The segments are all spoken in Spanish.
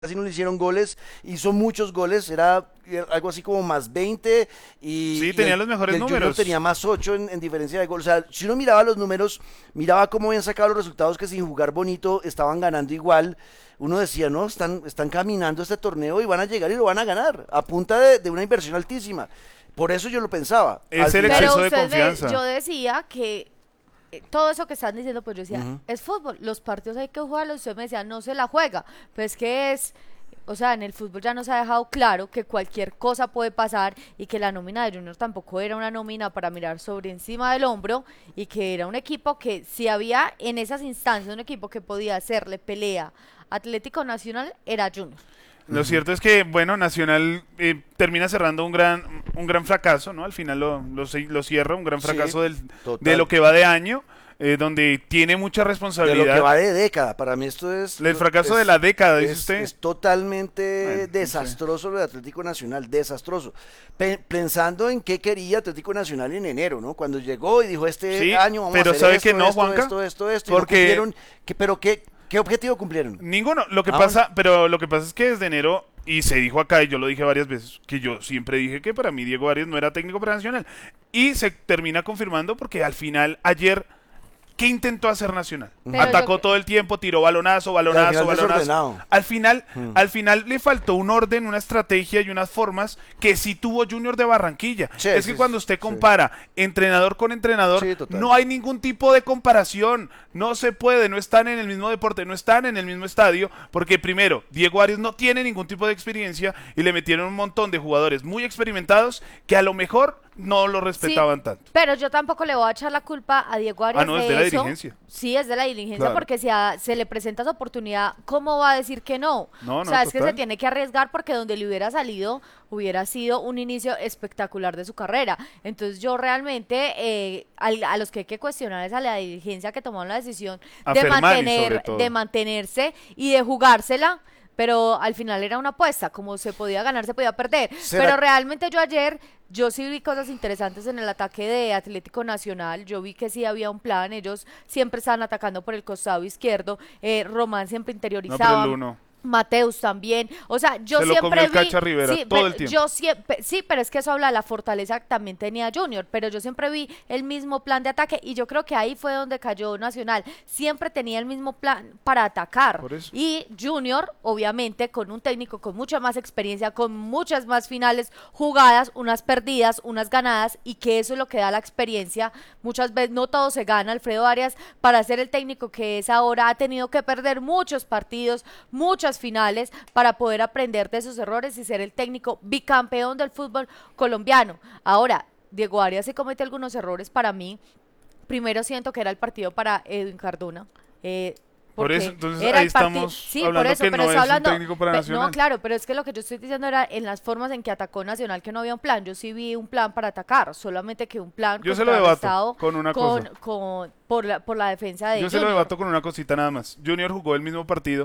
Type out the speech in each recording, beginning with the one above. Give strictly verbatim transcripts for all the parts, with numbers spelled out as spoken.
casi no le hicieron goles, hizo muchos goles, era algo así como más veinte y, Sí, y tenía el, los y mejores el Junior números. tenía más ocho en, en diferencia de gol. O sea, si uno miraba los números, miraba cómo habían sacado los resultados que sin jugar bonito estaban ganando igual. Uno decía, no, están, están caminando este torneo y van a llegar y lo van a ganar a punta de, de una inversión altísima. Por eso yo lo pensaba. Al Es el final, Pero exceso de usted ve, confianza. yo decía que eh, todo eso que están diciendo, pues yo decía, Ujú. es fútbol, los partidos hay que jugarlos. Usted me decía, no se la juega. Pues que es, o sea, en el fútbol ya nos ha dejado claro que cualquier cosa puede pasar y que la nómina de Junior tampoco era una nómina para mirar sobre encima del hombro y que era un equipo que si había en esas instancias un equipo que podía hacerle pelea Atlético Nacional era Junior. Lo cierto es que, bueno, Nacional eh, termina cerrando un gran un gran fracaso, ¿no? Al final lo, lo, se- lo cierra, un gran sí, fracaso del, de total. lo que va de año, eh, donde tiene mucha De lo que responsabilidad. va de década. Para mí esto es... El fracaso es- de la década, dice es, usted. es totalmente Bueno, no sé. desastroso lo de Atlético Nacional, desastroso. Pe- pensando en qué quería Atlético Nacional en enero, ¿no? Cuando llegó y dijo este Sí, año vamos pero a hacer ¿sabe esto, que no, esto, Juanca? esto, esto, esto, y no Porque- cumplieron. ¿Qué- pero qué, qué objetivo cumplieron? Ninguno. Lo que Ah, pasa, pero lo que pasa es que desde enero, y se dijo acá, y yo lo dije varias veces, que yo siempre dije que para mí Diego Arias no era técnico para Nacional. Y se termina confirmando porque al final, ayer, ¿qué intentó hacer Nacional? Pero Atacó yo que- todo el tiempo, tiró balonazo, balonazo, final balonazo. desordenado. Al final, Hmm. al final le faltó un orden, una estrategia y unas formas que sí tuvo Junior de Barranquilla. Sí, es sí, que cuando usted sí. compara entrenador con entrenador, Sí, total. no hay ningún tipo de comparación. No se puede, no están en el mismo deporte, no están en el mismo estadio, porque primero, Diego Arias no tiene ningún tipo de experiencia y le metieron un montón de jugadores muy experimentados que a lo mejor no lo respetaban Sí, tanto. pero yo tampoco le voy a echar la culpa a Diego Arias Ah, no, de es de la eso. dirigencia. Sí, es de la dirigencia, Claro. porque si a- se le presenta esa oportunidad, ¿cómo va a decir que no? No, o no, sea, es que total. se tiene que arriesgar porque donde le hubiera salido hubiera sido un inicio espectacular de su carrera. Entonces yo realmente eh, al- a, los que hay que cuestionar es a la dirigencia que tomó la decisión A de Fermani, sobre mantener, todo. de mantenerse y de jugársela. Pero al final era una apuesta, como se podía ganar, se podía perder. ¿Será- Pero realmente yo ayer, yo sí vi cosas interesantes en el ataque de Atlético Nacional. Yo vi que sí había un plan, ellos siempre estaban atacando por el costado izquierdo. eh, Román siempre No, interiorizaba. pero el uno. Mateus también, o sea, yo Se lo siempre comió el vi, Cacha Rivera sí, todo pero el tiempo. yo siempre, sí, pero es que eso habla de la fortaleza que también tenía Junior, pero yo siempre vi el mismo plan de ataque y yo creo que ahí fue donde cayó Nacional, siempre tenía el mismo plan para atacar Por eso. y Junior, obviamente, con un técnico con mucha más experiencia, con muchas más finales jugadas, unas perdidas, unas ganadas y que eso es lo que da la experiencia, muchas veces no todo se gana, Alfredo Arias para ser el técnico que es ahora ha tenido que perder muchos partidos, muchas finales para poder aprender de esos errores y ser el técnico bicampeón del fútbol colombiano. Ahora, Diego Arias se comete algunos errores para mí. Primero siento que era el partido para Edwin Cardona. Eh, Por porque eso, entonces, era ahí el parti- estamos sí, por hablando eso, que pero no estoy es un hablando, técnico para pe- Nacional. No, claro, pero es que lo que yo estoy diciendo era en las formas en que atacó Nacional, que no había un plan. Yo sí vi un plan para atacar, solamente que un plan Yo se lo debato contrarrestado con una con, cosa. con- por, la, por la defensa de Yo se lo Junior. debato con una cosita nada más. Junior jugó el mismo partido.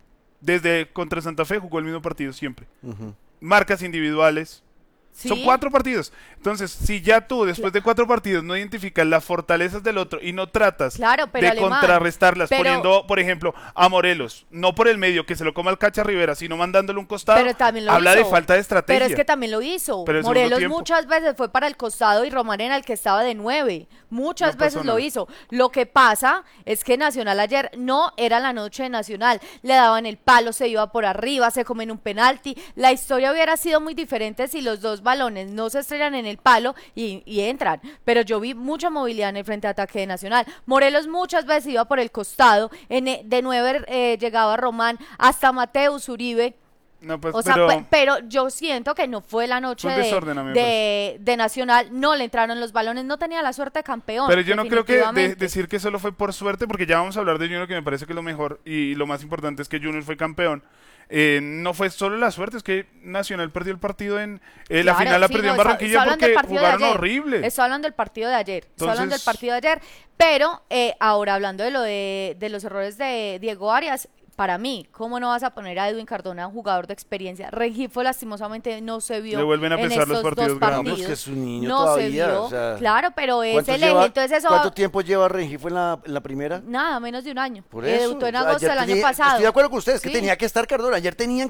Desde contra Santa Fe jugó el mismo partido siempre. Ujú. Marcas individuales. Sí. Son cuatro partidos. Entonces, si ya tú después de cuatro partidos no identificas las fortalezas del otro y no tratas Claro, pero de Alemán, contrarrestarlas pero- poniendo, por ejemplo, a Morelos, no por el medio que se lo coma el Cacha Rivera, sino mandándole un costado, Pero también lo habla hizo. de falta de estrategia. Pero es que también lo hizo. Pero el segundo Morelos tiempo- muchas veces fue para el costado y Román era el que estaba de nueve. Muchas No pasó veces lo nada. hizo. Lo que pasa es que Nacional ayer no era la noche de Nacional. Le daban el palo, se iba por arriba, se comen un penalti. La historia hubiera sido muy diferente si los dos balones no se estrellan en el palo y, y entran. Pero yo vi mucha movilidad en el frente de ataque de Nacional. Morelos muchas veces iba por el costado. En, e- de nueve eh, llegaba Román hasta Mateus Uribe. No, pues, O sea, pero pe- pero yo siento que no fue la noche Fue un de, desorden, a mí me de, de Nacional, no le entraron los balones, no tenía la suerte de campeón. Pero yo no creo que de- definitivamente. decir que solo fue por suerte, porque ya vamos a hablar de Junior, que me parece que lo mejor y lo más importante es que Junior fue campeón. Eh, no fue solo la suerte, es que Nacional perdió el partido en... eh, la Claro, final la sí, perdió no, en está- Barranquilla está hablando del porque partido de jugaron ayer. horrible. Estoy hablando del partido de ayer. Estoy hablando del Entonces- partido de ayer. Pero eh, ahora hablando de lo de, de los errores de Diego Arias, para mí, ¿cómo no vas a poner a Edwin Cardona, un jugador de experiencia? Rengifo lastimosamente no se vio Le vuelven a en pesar los estos partidos dos grandes. partidos. Vamos, que es un niño no todavía, se vio, o sea, claro, pero es ¿Cuánto el eje, lleva- entonces eso ¿Cuánto tiempo lleva Rengifo en la, en la primera? nada, menos de un año. Por Eh, eso. debutó en o sea, agosto ayer del año tenía- pasado. Estoy de acuerdo con ustedes, que Sí. tenía que estar Cardona. Ayer tenían